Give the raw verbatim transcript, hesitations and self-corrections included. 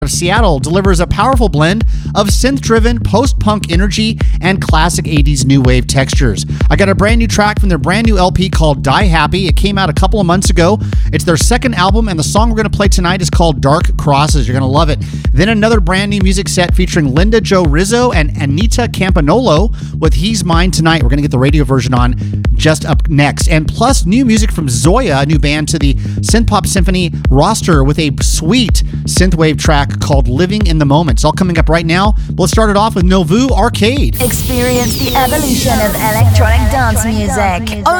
of Seattle delivers a powerful blend of synth-driven post-punk energy and classic eighties new wave textures. I got a brand new track from their brand new L P called Die Happy. It came out a couple of months ago. It's their second album, and the song we're going to play tonight is called Dark Crosses. You're going to love it. Then another brand new music set featuring Linda Jo Rizzo and Anita Campanolo with He's Mine Tonight. We're going to get the radio version on just up next. And plus new music from Zoya, a new band to the Synth Pop Symphony roster with a sweet synthwave track called Living in the Moment. It's all coming up right now. Let's start it off with Novu Arcade. Experience the evolution of electronic dance music.